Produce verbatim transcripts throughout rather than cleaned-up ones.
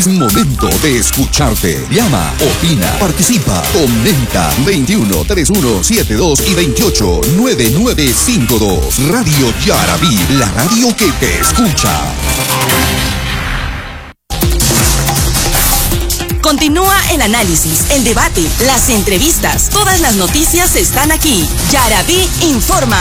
Es momento de escucharte. Llama, opina, participa, comenta. veintiuno, treinta y uno, setenta y dos y veintiocho, noventa y nueve cincuenta y dos. Radio Yarabí, la radio que te escucha. Continúa el análisis, el debate, las entrevistas. Todas las noticias están aquí. Yarabí informa.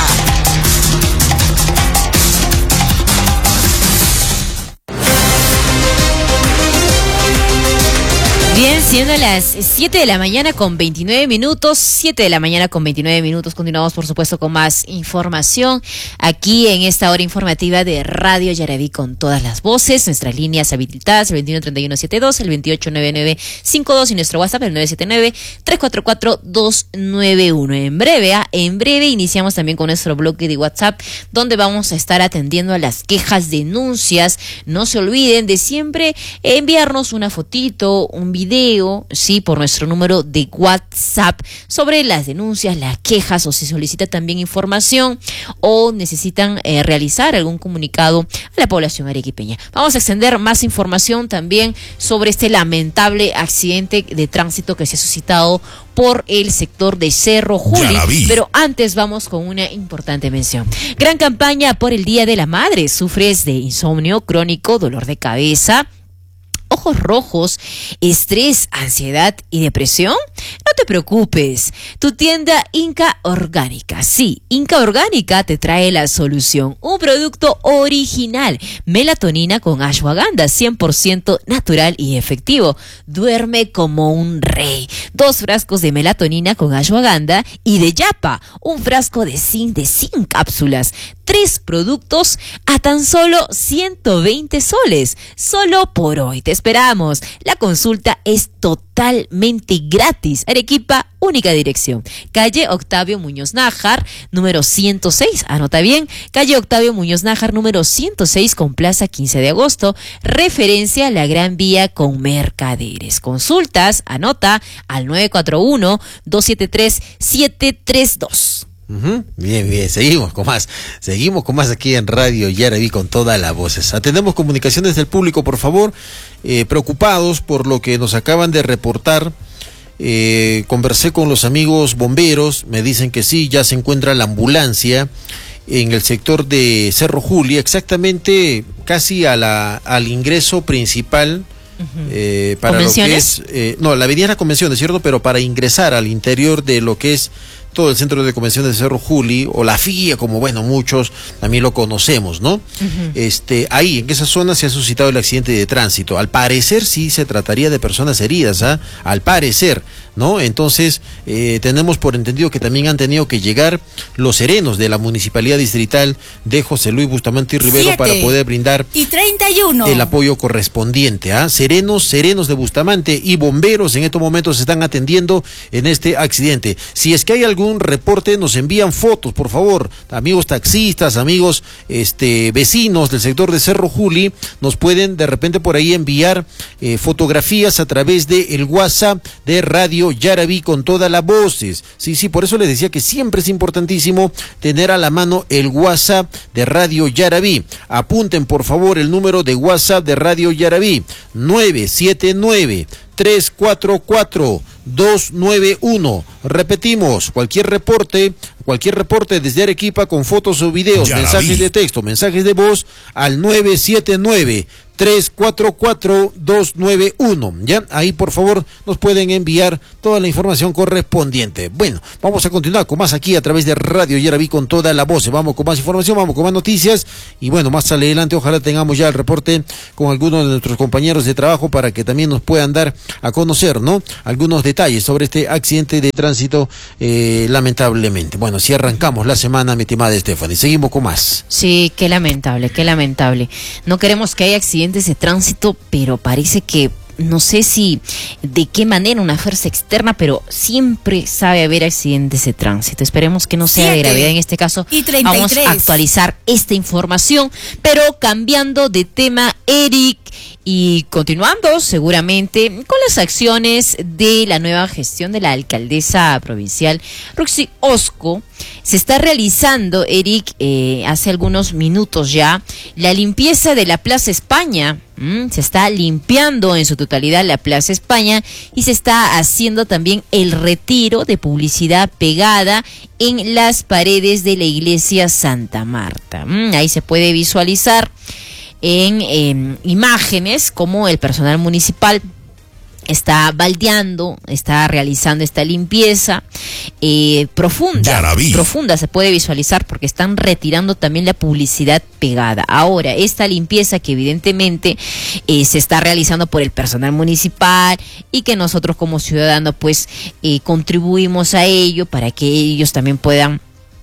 Bien, siendo las siete de la mañana con veintinueve minutos, siete de la mañana con veintinueve minutos, continuamos por supuesto con más información aquí en esta hora informativa de Radio Yarabí con todas las voces, nuestras líneas habilitadas, el veintiuno, treinta y uno, setenta y dos, el veintiocho, noventa y nueve cincuenta y dos y nuestro WhatsApp el nueve siete nueve, tres cuatro cuatro, dos nueve uno. En breve, ¿eh? en breve iniciamos también con nuestro bloque de WhatsApp donde vamos a estar atendiendo a las quejas, denuncias. No se olviden de siempre enviarnos una fotito, un video video, sí, por nuestro número de WhatsApp sobre las denuncias, las quejas o si solicita también información o necesitan eh, realizar algún comunicado a la población arequipeña. Vamos a extender más información también sobre este lamentable accidente de tránsito que se ha suscitado por el sector de Cerro Juli, pero antes vamos con una importante mención. Gran campaña por el Día de la Madre. ¿Sufres de insomnio crónico, dolor de cabeza, ojos rojos, estrés, ansiedad y depresión? No te preocupes, tu tienda Inca Orgánica, sí, Inca Orgánica te trae la solución, un producto original, melatonina con ashwagandha, cien por ciento natural y efectivo, duerme como un rey, dos frascos de melatonina con ashwagandha y de yapa, un frasco de zinc de cien cápsulas, tres productos a tan solo ciento veinte soles, solo por hoy. Te esperamos. La consulta es totalmente gratis. Arequipa, única dirección. Calle Octavio Muñoz Nájar, número ciento seis. Anota bien. Calle Octavio Muñoz Nájar, número ciento seis, con Plaza quince de agosto. Referencia a la Gran Vía con Mercaderes. Consultas, anota al nueve cuatro uno, dos siete tres, siete tres dos. Uh-huh. Bien, bien, seguimos con más, seguimos con más aquí en Radio Yarabí con todas las voces. Atendemos comunicaciones del público, por favor, eh, preocupados por lo que nos acaban de reportar. Eh, conversé con los amigos bomberos, me dicen que sí, ya se encuentra la ambulancia en el sector de Cerro Juli, exactamente casi a la, al ingreso principal. Uh-huh. eh, para lo que es, eh, no, la avenida de la Convención, ¿es cierto? Pero para ingresar al interior de lo que es todo el centro de convenciones de Cerro Juli, o la F I A, como bueno, muchos también lo conocemos, ¿no? Uh-huh. Este, ahí, en esa zona se ha suscitado el accidente de tránsito. Al parecer sí se trataría de personas heridas, ¿ah? Al parecer, ¿no? Entonces, eh, tenemos por entendido que también han tenido que llegar los serenos de la Municipalidad Distrital de José Luis Bustamante y Rivero Siete para poder brindar y treinta y uno el apoyo correspondiente, ¿ah? Serenos, serenos de Bustamante y bomberos en estos momentos se están atendiendo en este accidente. Si es que hay algún un reporte, nos envían fotos, por favor, amigos taxistas, amigos este vecinos del sector de Cerro Juli, nos pueden de repente por ahí enviar eh, fotografías a través de el WhatsApp de Radio Yarabí con todas las voces. Sí, sí, por eso les decía que siempre es importantísimo tener a la mano el WhatsApp de Radio Yarabí. Apunten por favor el número de WhatsApp de Radio Yarabí, nueve siete nueve, tres cuatro cuatro, dos nueve uno. Repetimos, cualquier reporte, cualquier reporte desde Arequipa con fotos o videos, Yarabí, mensajes de texto, mensajes de voz al nueve siete nueve, tres cuatro cuatro, dos nueve uno. Ya, ahí por favor nos pueden enviar toda la información correspondiente. Bueno, vamos a continuar con más aquí a través de Radio Yarabí con toda la voz. Vamos con más información, vamos con más noticias y bueno, más adelante ojalá tengamos ya el reporte con algunos de nuestros compañeros de trabajo para que también nos puedan dar a conocer, ¿no?, algunos detalles sobre este accidente de tránsito, eh, lamentablemente. Bueno, si arrancamos la semana, mi estimada Stephanie, seguimos con más. Sí, qué lamentable, qué lamentable. No queremos que haya accidentes de tránsito, pero parece que no sé si de qué manera una fuerza externa, pero siempre sabe haber accidentes de tránsito. Esperemos que no sea de gravedad en este caso. Y treinta y tres. Vamos a actualizar esta información, pero cambiando de tema, Eric, Y continuando seguramente con las acciones de la nueva gestión de la alcaldesa provincial Roxy Osco, se está realizando, Eric, eh, hace algunos minutos ya, la limpieza de la Plaza España. Mm, se está limpiando en su totalidad la Plaza España y se está haciendo también el retiro de publicidad pegada en las paredes de la iglesia Santa Marta. Mm, ahí se puede visualizar en eh, imágenes como el personal municipal está baldeando, está realizando esta limpieza eh, profunda, Yarabí. profunda se puede visualizar porque están retirando también la publicidad pegada. Ahora, esta limpieza que evidentemente eh, se está realizando por el personal municipal y que nosotros como ciudadanos pues eh, contribuimos a ello para que ellos también puedan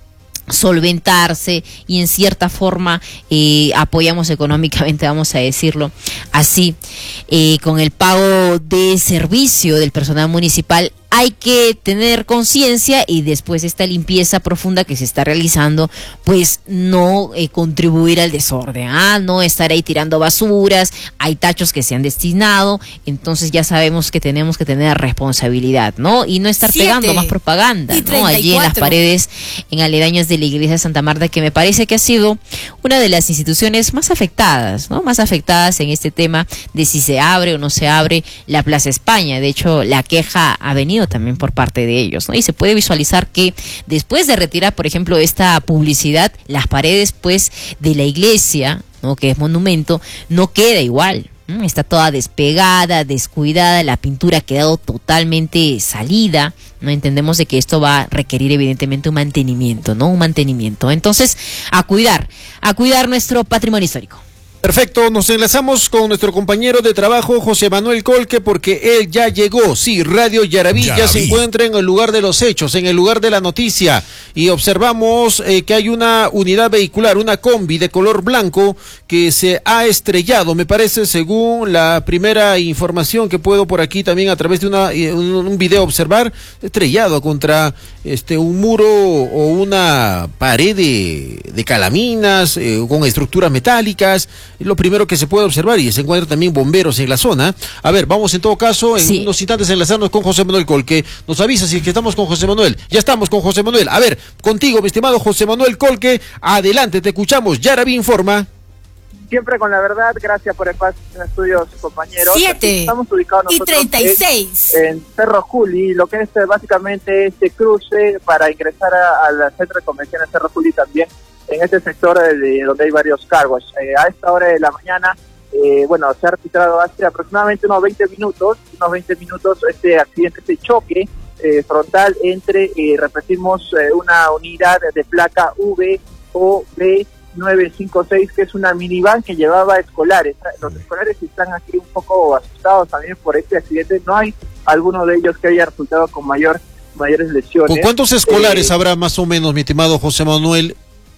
solventarse y en cierta forma eh, apoyamos económicamente, vamos a decirlo así, eh, con el pago de servicio del personal municipal. Hay que tener conciencia y después de esta limpieza profunda que se está realizando, pues no eh, contribuir al desorden, ¿ah? No estar ahí tirando basuras, hay tachos que se han destinado, entonces ya sabemos que tenemos que tener responsabilidad, ¿no? Y no estar Siete pegando más propaganda, ¿no? Allí en las paredes, en aledaños de la iglesia de Santa Marta, que me parece que ha sido una de las instituciones más afectadas, ¿no? Más afectadas en este tema de si se abre o no se abre la Plaza España. De hecho, la queja ha venido también por parte de ellos, ¿no? Y se puede visualizar que después de retirar, por ejemplo, esta publicidad, las paredes, pues, de la iglesia, ¿no? Que es monumento, no queda igual. ¿no? Está toda despegada, descuidada, la pintura ha quedado totalmente salida, ¿no? Entendemos de que esto va a requerir evidentemente un mantenimiento, ¿no? Un mantenimiento. Entonces, a cuidar, a cuidar nuestro patrimonio histórico. Perfecto, nos enlazamos con nuestro compañero de trabajo José Manuel Colque porque él ya llegó. Sí, Radio Yarabí ya se encuentra en el lugar de los hechos, en el lugar de la noticia, y observamos eh, que hay una unidad vehicular, una combi de color blanco que se ha estrellado, me parece, según la primera información que puedo por aquí también a través de una, un, un video observar, estrellado contra este un muro o una pared de, de calaminas eh, con estructuras metálicas. Es lo primero que se puede observar y se encuentran también bomberos en la zona. A ver, vamos en todo caso en sí. unos instantes a enlazarnos con José Manuel Colque. Nos avisa si es que estamos con José Manuel. Ya estamos con José Manuel. A ver, contigo, mi estimado José Manuel Colque. Adelante, te escuchamos. Yarabí informa. Siempre con la verdad, gracias por el paso en estudios, compañeros. Siete Estamos ubicados nosotros y treinta y seis. En, en Cerro Juli, lo que es básicamente este cruce para ingresar al centro de convenciones Cerro Juli también, en este sector de, donde hay varios cargos. Eh, a esta hora de la mañana, eh, bueno, se ha registrado hace aproximadamente unos veinte minutos, unos veinte minutos este accidente, este choque eh, frontal entre, eh, repetimos, eh, una unidad de placa V O B nueve cinco seis, que es una minivan que llevaba escolares. Los escolares están aquí un poco asustados también por este accidente. No hay alguno de ellos que haya resultado con mayor mayores lesiones. ¿Con cuántos escolares eh, habrá más o menos, mi estimado José Manuel?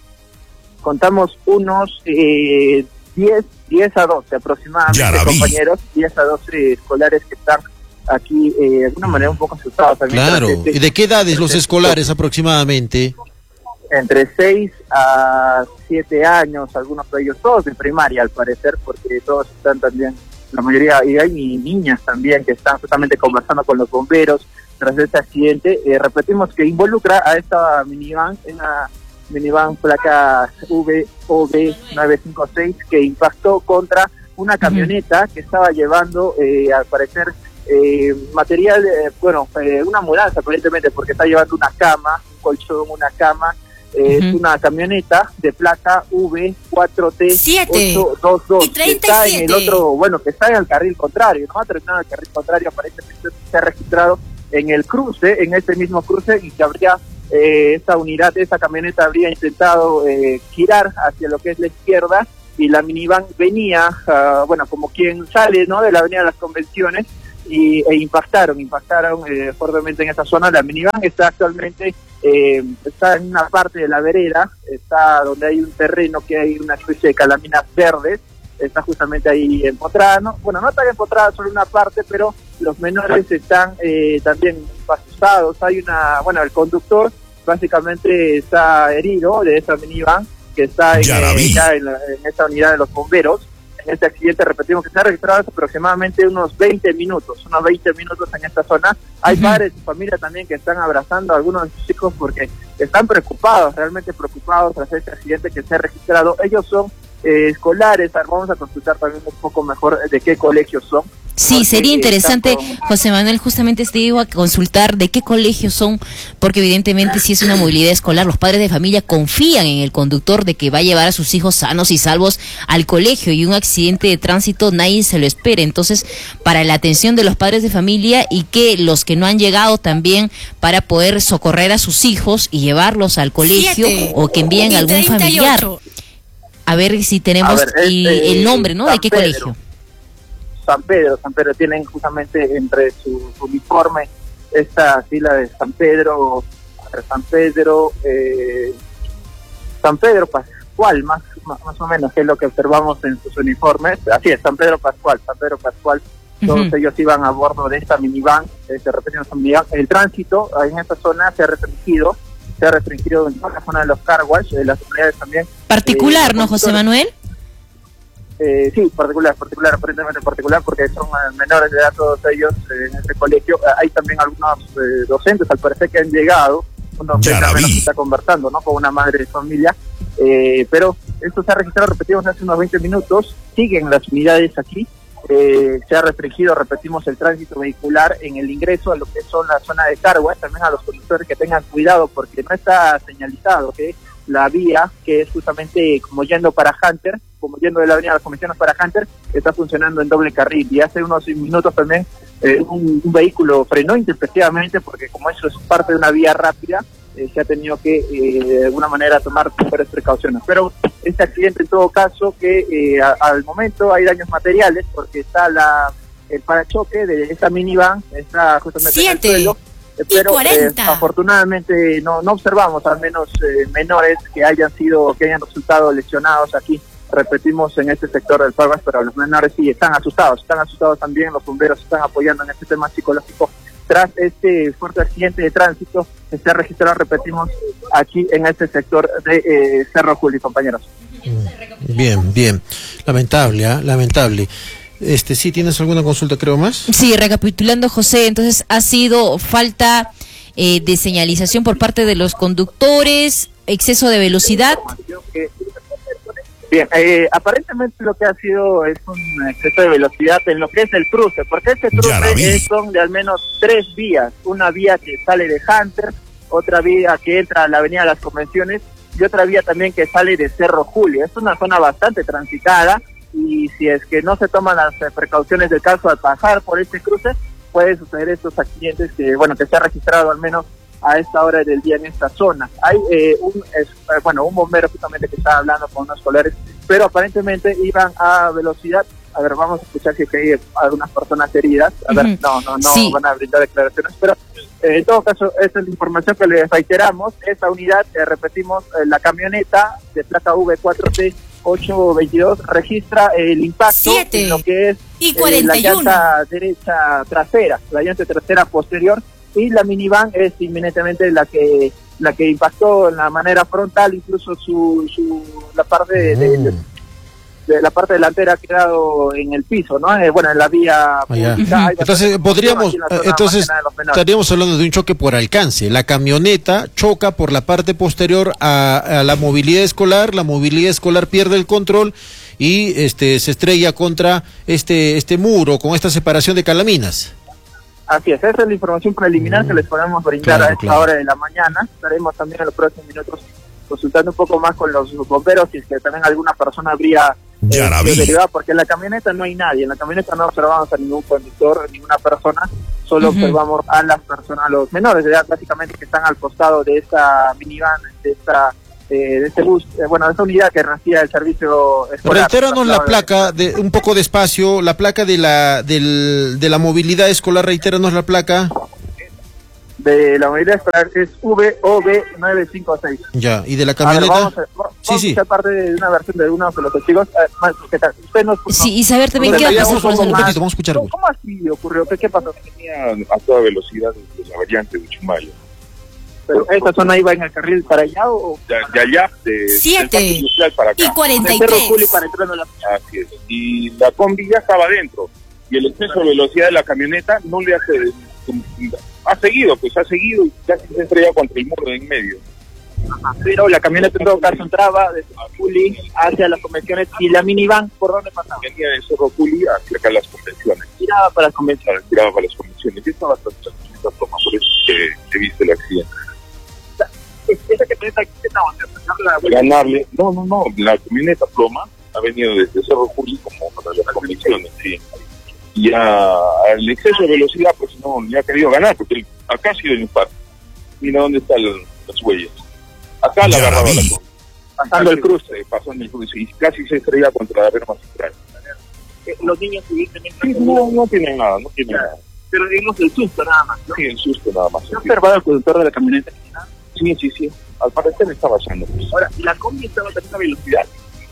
Contamos unos eh, diez a doce aproximadamente, Yarabí. compañeros, diez a doce escolares que están aquí eh, de alguna manera un poco asustados también. Claro, Este, ¿y de qué edades los escolares aproximadamente? Entre seis a siete años, algunos de ellos, todos de primaria al parecer, porque todos están también, la mayoría, y hay niñas también que están justamente conversando con los bomberos tras este accidente. Eh, repetimos que involucra a esta minivan, una minivan placa V O B nueve cinco seis, que impactó contra una camioneta uh-huh. que estaba llevando, eh, al parecer, eh, material, eh, bueno, eh, una mudanza aparentemente, porque está llevando una cama, un colchón, una cama. Eh, uh-huh. Es una camioneta de placa V cuatro T ocho dos dos, que está en el otro, bueno, que está en el carril contrario, no ha terminado el carril contrario, aparentemente se ha registrado en el cruce, en este mismo cruce, y que habría eh, esta unidad, esta camioneta habría intentado eh, girar hacia lo que es la izquierda, y la minivan venía, uh, bueno, como quien sale, ¿no?, de la avenida de las Convenciones, y e impactaron, impactaron eh, fuertemente en esta zona. La minivan está actualmente, eh, está en una parte de la vereda, está donde hay un terreno que hay una especie de calaminas verdes, está justamente ahí empotrada, ¿no? Bueno, no está empotrada solo una parte, pero los menores están eh, también asustados. Hay una, bueno, el conductor básicamente está herido de esa minivan, que está en, eh, ya en, la, en esta unidad de los bomberos. en este accidente, repetimos que se ha registrado hace aproximadamente unos veinte minutos, unos veinte minutos en esta zona. Hay uh-huh. padres y familia también que están abrazando a algunos de sus hijos porque están preocupados, realmente preocupados tras este accidente que se ha registrado. Ellos son eh, escolares, vamos a consultar también un poco mejor de qué colegios son. Sí, sería interesante, José Manuel, justamente te digo a consultar de qué colegios son, porque evidentemente si es una movilidad escolar, los padres de familia confían en el conductor de que va a llevar a sus hijos sanos y salvos al colegio, y un accidente de tránsito nadie se lo espera. Entonces, para la atención de los padres de familia y que los que no han llegado también para poder socorrer a sus hijos y llevarlos al colegio Siete. o que envíen a algún familiar. A ver si tenemos ver, este, y el nombre, ¿no? ¿De qué Pedro. colegio? San Pedro, San Pedro tienen justamente entre su, su uniforme esta fila de San Pedro, San Pedro, eh, San Pedro Pascual, más, más más o menos, que es lo que observamos en sus uniformes. Así es, San Pedro Pascual, San Pedro Pascual, todos uh-huh. ellos iban a bordo de esta minivan, eh, se repiten esta minivan. El tránsito en esta zona se ha restringido, se ha restringido en toda la zona de los car wash, de las unidades también. Particular, eh, ¿no, José Manuel? Eh, sí, particular, particular, aparentemente particular, porque son eh, menores de edad todos ellos eh, en este colegio. Eh, hay también algunos eh, docentes, al parecer, que han llegado, uno que al menos está conversando, ¿no?, con una madre de familia, eh, pero esto se ha registrado, repetimos, hace unos veinte minutos, siguen las unidades aquí, eh, se ha restringido, repetimos, el tránsito vehicular en el ingreso a lo que son la zona de carga, también a los conductores que tengan cuidado, porque no está señalizado que la vía, que es justamente como yendo para Hunter, como yendo de la avenida de las Comisiones para Hunter, está funcionando en doble carril, y hace unos minutos también eh, un, un vehículo frenó intempestivamente, porque como eso es parte de una vía rápida, eh, se ha tenido que eh, de alguna manera tomar mejores precauciones. Pero este accidente, en todo caso, que eh, a, al momento hay daños materiales, porque está la el parachoque de esta minivan, está justamente Siete. en el suelo, pero eh, afortunadamente no no observamos al menos eh, menores que hayan sido que hayan resultado lesionados aquí, repetimos, en este sector del Parvas, pero los menores sí están asustados, están asustados también. Los bomberos están apoyando en este tema psicológico tras este fuerte accidente de tránsito que se ha registrado, repetimos, aquí en este sector de eh, Cerro Juli, compañeros. Bien, bien, lamentable, ¿eh? lamentable. Este, ¿sí tienes alguna consulta, creo, más? Sí, recapitulando, José, entonces ha sido falta eh, de señalización por parte de los conductores, exceso de velocidad. Bien, eh, aparentemente lo que ha sido es un exceso de velocidad en lo que es el cruce, porque este cruce es, son de al menos tres vías, una vía que sale de Hunter, otra vía que entra a la avenida de las Convenciones y otra vía también que sale de Cerro Julio. Es una zona bastante transitada, y si es que no se toman las eh, precauciones del caso al pasar por este cruce, puede suceder estos accidentes que, bueno, que se ha registrado al menos a esta hora del día en esta zona. Hay eh, un es, eh, bueno un bombero justamente que está hablando con unos escolares, pero aparentemente iban a velocidad. A ver, vamos a escuchar si hay algunas personas heridas. A ver, uh-huh. no, no, no sí. van a brindar declaraciones, pero eh, en todo caso, esta es la información que les reiteramos. Esta unidad, eh, repetimos, eh, la camioneta de placa V cuatro T ocho veintidós registra el impacto Siete en lo que es y eh, la llanta derecha trasera, la llanta trasera posterior, y la minivan es inminentemente la que la que impactó en la manera frontal, incluso su, su la parte de, de, de, de la parte delantera ha quedado en el piso, ¿no? Eh, bueno, en la vía ah, pública. Entonces podríamos, entonces estaríamos hablando de un choque por alcance. La camioneta choca por la parte posterior a, a la movilidad escolar, la movilidad escolar pierde el control y este se estrella contra este este muro con esta separación de calaminas. Así es, esa es la información preliminar mm, que les podemos brindar claro, a esta claro. hora de la mañana. Estaremos también en los próximos minutos consultando un poco más con los bomberos si es que también alguna persona habría eh, derivado, porque en la camioneta no hay nadie, en la camioneta no observamos a ningún conductor, ninguna persona, solo uh-huh. observamos a las personas, a los menores de edad básicamente, que están al costado de esta minivan, de esta Eh, de este bus, eh, bueno, de esta unidad que recibe el servicio escolar. Reitéranos la placa, de, un poco despacio, la placa de la del, de la movilidad escolar, reitéranos la placa. De la movilidad escolar es V O B nueve cinco seis. Ya, ¿y de la camioneta? A ver, vamos a, vamos sí, sí. a parte de una versión de uno de los testigos. Eh, ¿qué tal? Usted nos, sí, y saber también qué va a pasar. Un poquitito, vamos a escuchar. ¿Cómo, ¿Cómo así ocurrió? ¿Qué, qué pasó? Venía a toda velocidad desde la variante de Chumayo. Pero esa zona iba en el carril para allá o de, de allá, de siete del industrial para acá. y cuarenta y de Cerro tres. Juli para entrar a la Así es. Y la combi ya estaba adentro. Y el exceso de velocidad de la camioneta no le hace... Ha seguido, pues ha seguido y casi se estrella contra el muro de en medio. Pero la camioneta en todo caso entraba de Cerro Juli hacia las convenciones y la minivan, ¿por dónde pasaba? Venía de Cerro Juli hacia acá las convenciones. Tiraba para las convenciones. Para, tiraba para las convenciones. Y estaba tratando de toma, por eso que, que viste el accidente. Esa camioneta que estaba a Ganarle. No, no, no. La camioneta ploma ha venido desde Cerro Juli como para las convenciones, sí. Y a, al exceso de velocidad, pues no, le ha querido ganar, porque el, acá ha sido el impacto. Mira dónde están las huellas. Acá la agarraba la cosa. pasando el cruce. Pasando el cruce. Y casi se estrella contra la verma central. Eh, Los niños evidentemente Sí, no, no tienen nada, no tienen nada. pero digamos el susto nada más, ¿no? Sí, el susto nada más. ¿No ha observado al conductor de la camioneta? Sí, sí, sí. Al parecer estaba pasando. Ahora, ¿la combi estaba a tanta velocidad?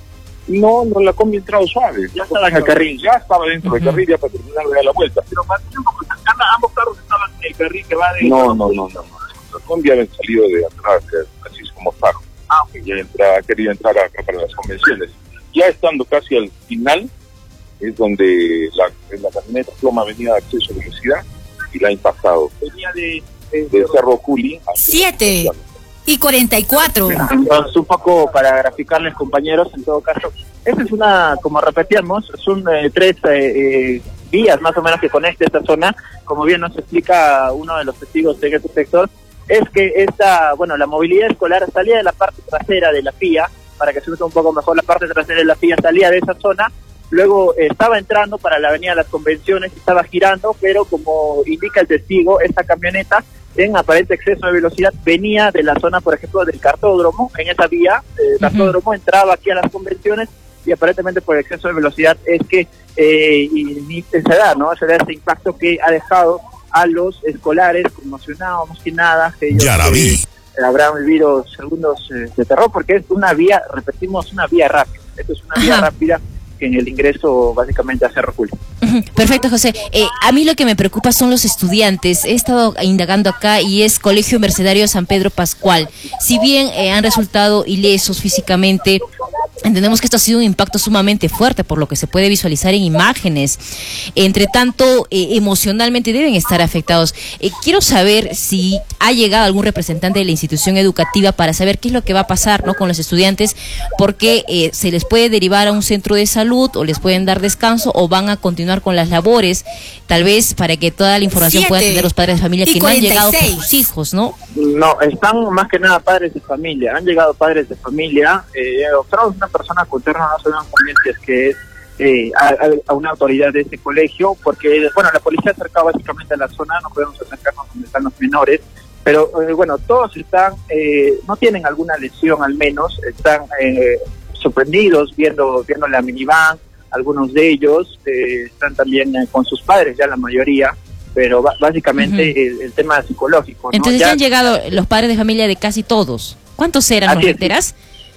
No, no, la combi entrado suave. Ya estaba en el carril. Ya estaba dentro del carril ya para terminar de dar la vuelta. Pero más tiempo, pues, ambos- ambos carros estaban en el carril que va de... No, no, no, no, no. La combi había salido de atrás, que así es como Tajo. Ah, ok. Ya entra, quería entrar acá para las convenciones. Ya estando casi al final, es donde la, la camioneta ploma avenida de acceso de velocidad y la ha impactado. Venía de... de- De Cerro Juli hacia siete y cuarenta y cuatro. Entonces, un poco para graficarles, compañeros, en todo caso, esta es una, como repetíamos, son eh, tres eh, eh, vías más o menos que conecta esta zona. Como bien nos explica uno de los testigos de este sector, es que esta, bueno, la movilidad escolar salía de la parte trasera de la F I A, para que se use un poco mejor, la parte trasera de la F I A salía de esa zona, luego eh, estaba entrando para la avenida de las Convenciones, estaba girando, pero como indica el testigo, esta camioneta en aparente exceso de velocidad venía de la zona, por ejemplo, del cartódromo, en esa vía, eh, el cartódromo entraba aquí a las Convenciones y aparentemente por exceso de velocidad es que eh, y, y se da, ¿no? Se da este impacto que ha dejado a los escolares conmocionados, más que nada, que ellos Yarabí. eh, habrán vivido segundos eh, de terror, porque es una vía, repetimos, una vía rápida. Esto es una vía Ajá. rápida que en el ingreso básicamente a Cerro Juli. Ujú, perfecto, José. Eh, a mí lo que me preocupa son los estudiantes. He estado indagando acá y es Colegio Mercedario San Pedro Pascual. Si bien eh, han resultado ilesos físicamente, entendemos que esto ha sido un impacto sumamente fuerte por lo que se puede visualizar en imágenes. Entre tanto, eh, emocionalmente deben estar afectados. Eh, quiero saber si ha llegado algún representante de la institución educativa para saber qué es lo que va a pasar, ¿no?, con los estudiantes, porque eh, se les puede derivar a un centro de salud o les pueden dar descanso o van a continuar con las labores, tal vez para que toda la información Siete puedan tener los padres de familia y que no han llegado por cuarenta y seis. sus hijos, ¿no? No, están más que nada padres de familia, han llegado padres de familia, eh, observamos una persona con terno, no sabemos también si es que es eh, a, a- a una autoridad de este colegio, porque, bueno, la policía acercaba básicamente a la zona, no podemos acercarnos donde están los menores, pero, eh, bueno, todos están, eh, no tienen alguna lesión al menos, están eh, sorprendidos viendo, viendo la minivan, algunos de ellos eh, están también eh, con sus padres, ya la mayoría, pero ba- básicamente Ujú. el, el tema psicológico, ¿no? Entonces Ya- ya han llegado los padres de familia de casi todos. ¿Cuántos eran, Así nos es. enteras?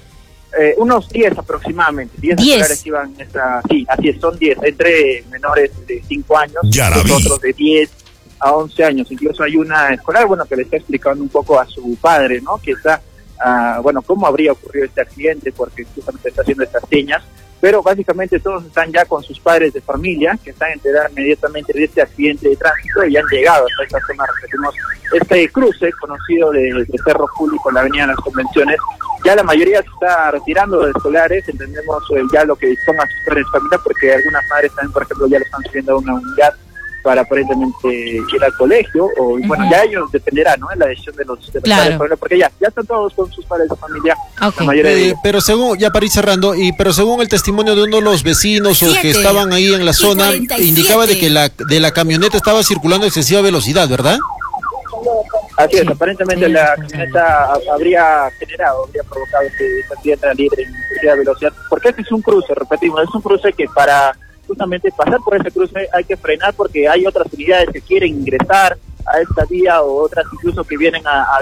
Eh, unos diez aproximadamente, diez diez. escolares que iban en esta, sí, así es, son diez, entre menores de cinco años, Yarabí. otros de diez a once años, incluso hay una escolar, bueno, que le está explicando un poco a su padre, ¿no?, que está, ah, bueno, cómo habría ocurrido este accidente, porque justamente está haciendo estas señas, pero básicamente todos están ya con sus padres de familia, que están enterados inmediatamente de este accidente de tránsito y han llegado hasta esta zona, repetimos, este cruce conocido de, de Cerro Juli con la avenida de las Convenciones. Ya la mayoría se está retirando de escolares, entendemos eh, ya lo que dispongan sus padres de familia, porque algunas madres también, por ejemplo, ya lo están subiendo a una unidad para aparentemente ir al colegio, o y bueno, Ujú. ya ellos dependerá, ¿no?, en la decisión de los, de los Claro. padres de familia, porque ya, ya están todos con sus padres de familia, Ok. la mayoría de Eh, ellos. pero según, ya para ir cerrando, y pero según el testimonio de uno de los vecinos o que Siete estaban ahí en la y zona, cuarenta y siete. indicaba de que la de la camioneta estaba circulando a excesiva velocidad, ¿verdad? Así es, Sí. aparentemente Sí, la sí, sí. camioneta ha- habría generado, habría provocado que esta accidente libre en excesiva velocidad, porque este es un cruce, repetimos, es un cruce que para justamente pasar por ese cruce hay que frenar porque hay otras unidades que quieren ingresar a esta vía o otras incluso que vienen a, a